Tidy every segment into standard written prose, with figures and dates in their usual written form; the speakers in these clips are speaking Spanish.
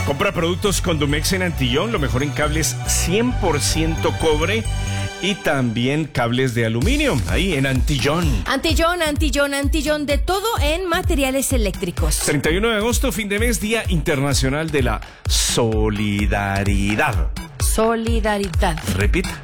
Compra productos Condumex en Antillón, lo mejor en cables 100% cobre y también cables de aluminio, ahí en Antillón. Antillón, de todo en materiales eléctricos. 31 de agosto, fin de mes, Día Internacional de la Solidaridad. Solidaridad. Repita.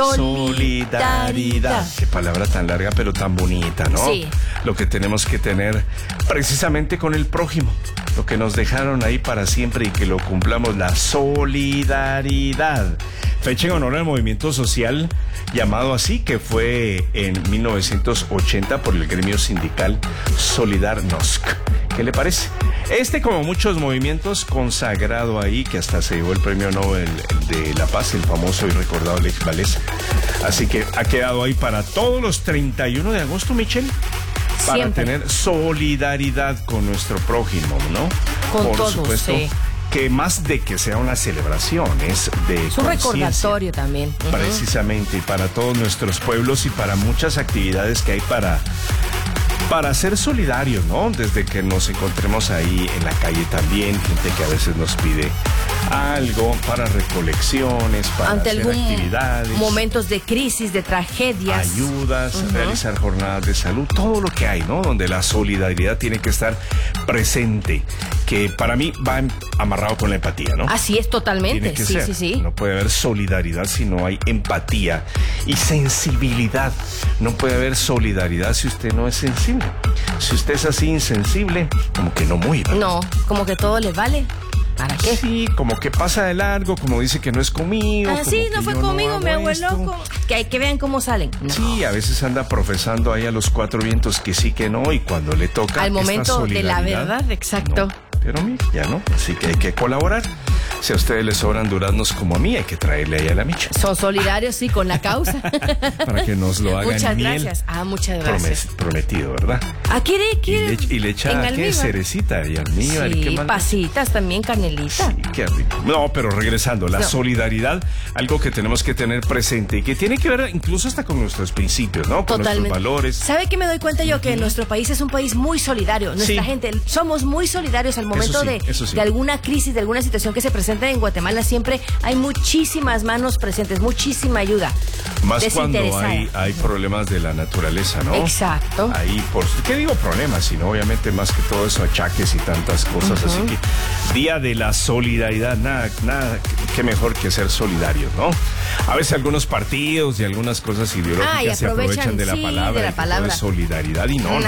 Solidaridad. Qué palabra tan larga pero tan bonita, ¿no? Sí. Lo que tenemos que tener precisamente con el prójimo. Lo que nos dejaron ahí para siempre y que lo cumplamos, la solidaridad. Fecha en honor al movimiento social llamado así, que fue en 1980 por el gremio sindical Solidarnosc. ¿Qué le parece? Como muchos movimientos, consagrado ahí, que hasta se llevó el premio Nobel de la Paz, el famoso y recordado Lech Walesa. Así que ha quedado ahí para todos los 31 de agosto, Michelle, para Siempre tener solidaridad con nuestro prójimo, ¿no? Con Por todos, supuesto, sí. Que más de que sea una celebración, es de Es un recordatorio también. Precisamente, y para todos nuestros pueblos y para muchas actividades que hay para ser solidarios, ¿no? Desde que nos encontremos ahí en la calle también, gente que a veces nos pide algo para recolecciones, para ante hacer actividades, momentos de crisis, de tragedias, ayudas, realizar jornadas de salud, todo lo que hay, ¿no? Donde la solidaridad tiene que estar presente, que para mí va amarrado con la empatía, ¿no? Así es, totalmente. Tiene que Sí, ser. sí, sí. No puede haber solidaridad si no hay empatía y sensibilidad. No puede haber solidaridad si usted no es sensible. Si usted es así insensible, como que no muy, ¿no? No, como que todo le vale. ¿Para qué? Sí, como que pasa de largo, como dice que no es conmigo. Ah, sí, no fue conmigo, mi abuelo. Que vean cómo salen. No. Sí, a veces anda profesando ahí a los cuatro vientos que sí, que no, y cuando le toca al momento de la verdad, exacto. No. Pero mira, ya no, así que hay que colaborar. Si a ustedes les sobran duraznos como a mí, hay que traerle ahí a la Micha. Son solidarios, sí, con la causa. Para que nos lo hagan. Muchas miel. Gracias. Muchas gracias. Prometido, ¿verdad? ¿Quiere? Y le echa, ¿qué? Cerecita y almíbar. Sí, pasitas también, canelita. Sí, qué rico. No, pero regresando, la solidaridad, algo que tenemos que tener presente y que tiene que ver incluso hasta con nuestros principios, ¿no? Con nuestros valores. ¿Sabe qué me doy cuenta yo? Que nuestro país es un país muy solidario. Nuestra gente, somos muy solidarios al momento de alguna crisis, de alguna situación que se presenta en Guatemala. Siempre hay muchísimas manos presentes, muchísima ayuda. Más cuando hay problemas de la naturaleza, ¿no? Exacto. Ahí, ¿qué digo problemas? Sino obviamente más que todo eso, achaques y tantas cosas. Así que Día de la Solidaridad, nada, qué mejor que ser solidarios, ¿no? A veces algunos partidos y algunas cosas ideológicas se aprovechan de la palabra, de solidaridad y no.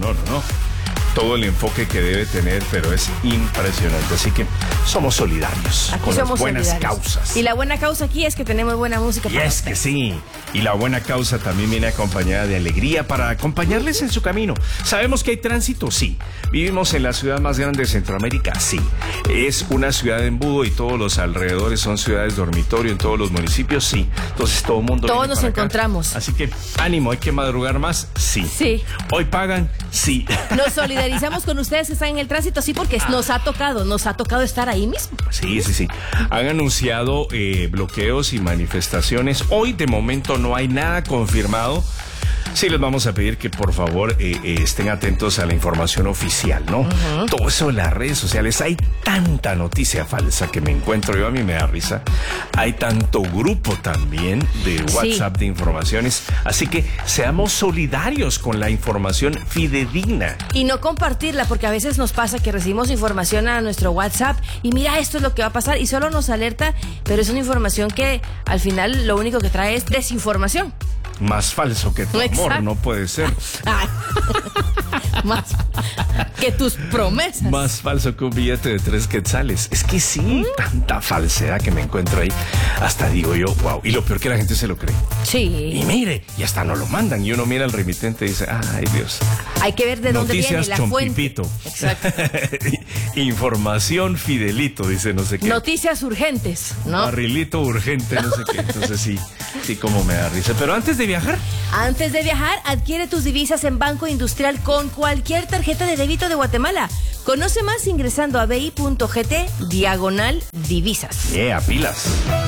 Todo el enfoque que debe tener, pero es impresionante. Así que somos solidarios aquí con somos las buenas causas. Y la buena causa aquí es que tenemos buena música. Y es que sí. Y la buena causa también viene acompañada de alegría para acompañarles en su camino. ¿Sabemos que hay tránsito? Sí. ¿Vivimos en la ciudad más grande de Centroamérica? Sí. ¿Es una ciudad de embudo y todos los alrededores son ciudades dormitorio en todos los municipios? Sí. Entonces todo el mundo todos nos encontramos. Así que ánimo, ¿hay que madrugar más? Sí. Sí. ¿Hoy pagan? Sí. Nos solidarizamos con ustedes que están en el tránsito, sí, porque nos ha tocado estar ahí mismo. Sí. Han anunciado bloqueos y manifestaciones. Hoy de momento no hay nada confirmado. Sí, les vamos a pedir que por favor estén atentos a la información oficial, ¿no? Todo eso en las redes sociales. Hay tanta noticia falsa que me encuentro yo, a mí me da risa. Hay tanto grupo también de WhatsApp de informaciones. Así que seamos solidarios con la información fidedigna. Y no compartirla, porque a veces nos pasa que recibimos información a nuestro WhatsApp y mira, esto es lo que va a pasar y solo nos alerta, pero es una información que al final lo único que trae es desinformación. Más falso que tu amor, no puede ser. Más que tus promesas. Más falso que un billete de 3 quetzales. Es que sí, tanta falsedad que me encuentro ahí. Hasta digo yo, wow. Y lo peor que la gente se lo cree. Sí. Y mire, y hasta no lo mandan. Y uno mira al remitente y dice, ay Dios. Hay que ver de dónde viene la Chompipito. Fuente. Exacto. Información fidelito, dice no sé qué. Noticias urgentes, ¿no? Barrilito urgente, no sé qué. Entonces sí, como me da risa. Pero antes de viajar, adquiere tus divisas en Banco Industrial con cualquier tarjeta de débito de Guatemala. Conoce más ingresando a bi.gt/divisas. pilas.